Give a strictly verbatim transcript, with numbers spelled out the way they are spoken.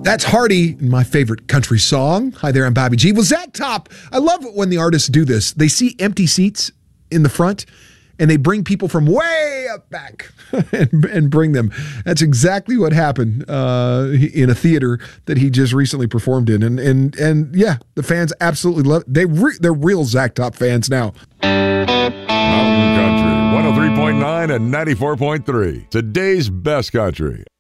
That's Hardy, my favorite country song. Hi there, I'm Bobby G. Well, Zach Top, I love it when the artists do this. They see empty seats in the front, and they bring people from way up back and, and bring them. That's exactly what happened uh, in a theater that he just recently performed in. And and and yeah, the fans absolutely love it. They re- they're real Zach Top fans now. Mountain Country, one oh three point nine and ninety-four point three. Today's best country.